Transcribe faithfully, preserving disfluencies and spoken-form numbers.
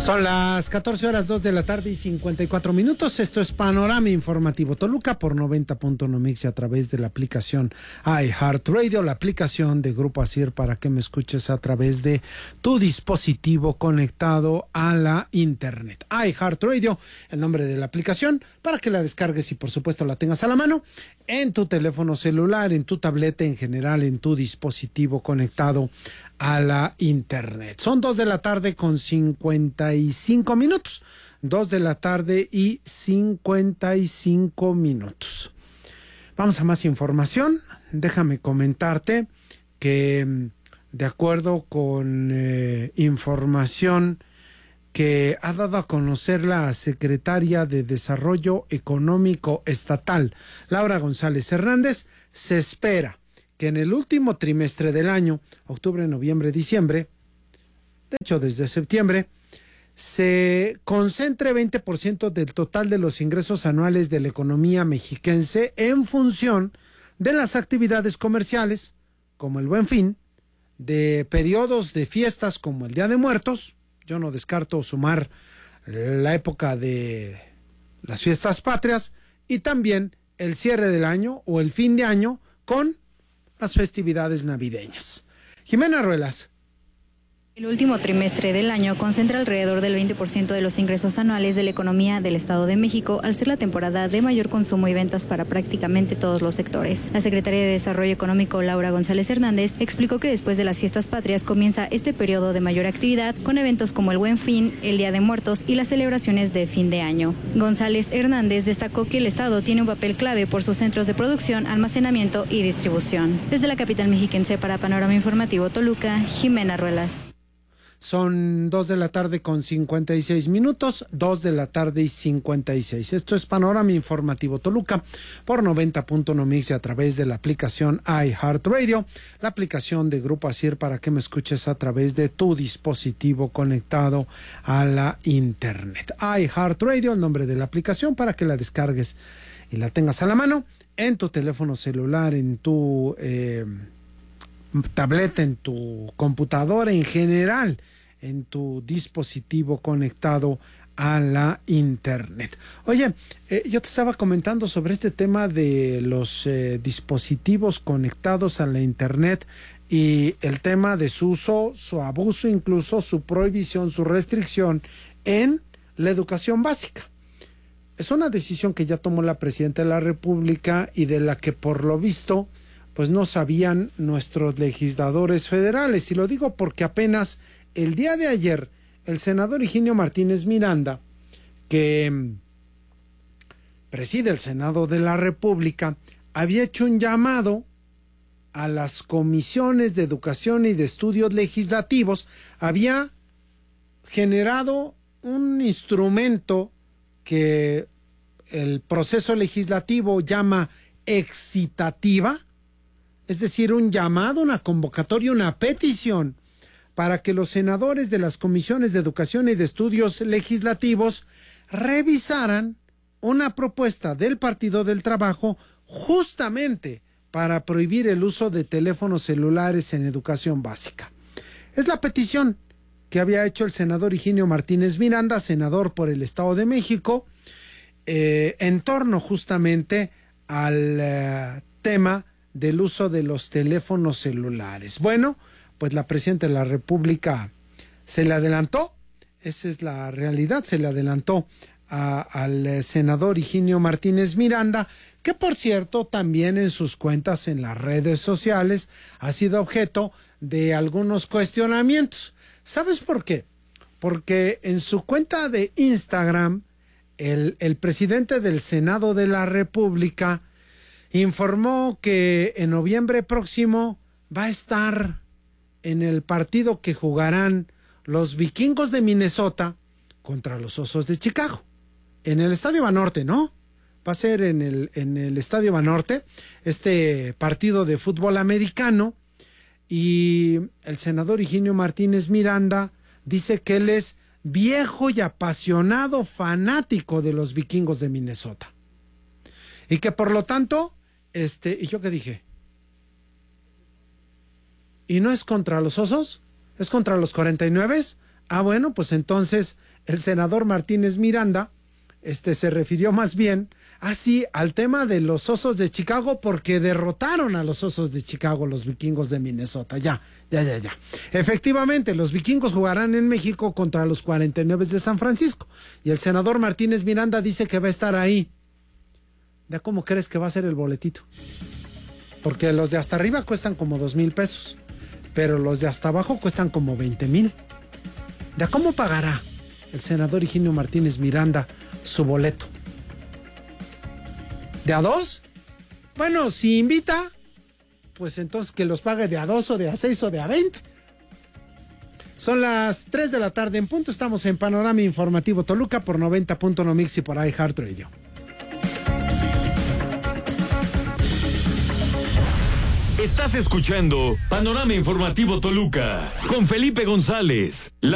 Son las catorce horas dos de la tarde y cincuenta y cuatro minutos. Esto es Panorama Informativo Toluca por noventa punto uno Mix a través de la aplicación iHeartRadio, la aplicación de Grupo Asir para que me escuches a través de tu dispositivo conectado a la internet. iHeartRadio, el nombre de la aplicación, para que la descargues y por supuesto la tengas a la mano en tu teléfono celular, en tu tableta, en general en tu dispositivo conectado a la internet. Son dos de la tarde con cincuenta y cinco minutos. Dos de la tarde y cincuenta y cinco minutos. Vamos a más información. Déjame comentarte que de acuerdo con eh, información que ha dado a conocer la secretaria de Desarrollo Económico Estatal, Laura González Hernández, se espera que en el último trimestre del año, octubre, noviembre, diciembre, de hecho desde septiembre, se concentre veinte por ciento del total de los ingresos anuales de la economía mexiquense en función de las actividades comerciales, como el Buen Fin, de periodos de fiestas como el Día de Muertos. Yo no descarto sumar la época de las fiestas patrias y también el cierre del año o el fin de año con las festividades navideñas. Jimena Ruelas. El último trimestre del año concentra alrededor del veinte por ciento de los ingresos anuales de la economía del Estado de México, al ser la temporada de mayor consumo y ventas para prácticamente todos los sectores. La secretaria de Desarrollo Económico, Laura González Hernández, explicó que después de las fiestas patrias comienza este periodo de mayor actividad con eventos como el Buen Fin, el Día de Muertos y las celebraciones de fin de año. González Hernández destacó que el Estado tiene un papel clave por sus centros de producción, almacenamiento y distribución. Desde la capital mexiquense para Panorama Informativo Toluca, Jimena Ruelas. Son dos de la tarde con cincuenta y seis minutos, dos de la tarde y cincuenta y seis. Esto es Panorama Informativo Toluca por noventa punto uno Mix a través de la aplicación iHeartRadio, la aplicación de Grupo Asir para que me escuches a través de tu dispositivo conectado a la internet. iHeartRadio, el nombre de la aplicación para que la descargues y la tengas a la mano en tu teléfono celular, en tu eh, tableta, en tu computadora, en general en tu dispositivo conectado a la internet. Oye, eh, yo te estaba comentando sobre este tema de los eh, dispositivos conectados a la internet y el tema de su uso, su abuso, incluso su prohibición, su restricción en la educación básica. Es una decisión que ya tomó la presidenta de la República y de la que por lo visto pues no sabían nuestros legisladores federales. Y lo digo porque apenas el día de ayer, el senador Higinio Martínez Miranda, que preside el Senado de la República, había hecho un llamado a las comisiones de educación y de estudios legislativos, había generado un instrumento que el proceso legislativo llama excitativa, es decir, un llamado, una convocatoria, una petición para que los senadores de las comisiones de educación y de estudios legislativos revisaran una propuesta del Partido del Trabajo justamente para prohibir el uso de teléfonos celulares en educación básica. Es la petición que había hecho el senador Higinio Martínez Miranda, senador por el Estado de México, eh, en torno justamente al eh, tema del uso de los teléfonos celulares. Bueno, pues la presidenta de la República se le adelantó, esa es la realidad, se le adelantó a, al senador Higinio Martínez Miranda, que por cierto también en sus cuentas en las redes sociales ha sido objeto de algunos cuestionamientos. ¿Sabes por qué? Porque en su cuenta de Instagram, el, el presidente del Senado de la República informó que en noviembre próximo va a estar en el partido que jugarán los Vikingos de Minnesota contra los Osos de Chicago, en el Estadio Banorte, ¿no? Va a ser en el, en el Estadio Banorte, este partido de fútbol americano, y el senador Higinio Martínez Miranda dice que él es viejo y apasionado fanático de los Vikingos de Minnesota, y que por lo tanto, este, ¿y yo qué dije? ¿Y no es contra los Osos? ¿Es contra los cuarenta y nueve? Ah, bueno, pues entonces el senador Martínez Miranda este, se refirió más bien así al tema de los Osos de Chicago, porque derrotaron a los Osos de Chicago los vikingos de Minnesota. Ya, ya, ya, ya. Efectivamente, los vikingos jugarán en México contra los cuarenta y nueve de San Francisco. Y el senador Martínez Miranda dice que va a estar ahí. ¿Ya cómo crees que va a ser el boletito? Porque los de hasta arriba cuestan como dos mil pesos, pero los de hasta abajo cuestan como veinte mil. ¿Ya cómo pagará el senador Higinio Martínez Miranda su boleto? ¿De a dos? Bueno, si invita, pues entonces que los pague de a dos o de a seis o de a veinte. Son las tres de la tarde en punto. Estamos en Panorama Informativo Toluca por noventa punto uno Mix y por iHeartRadio. Estás escuchando Panorama Informativo Toluca con Felipe González. La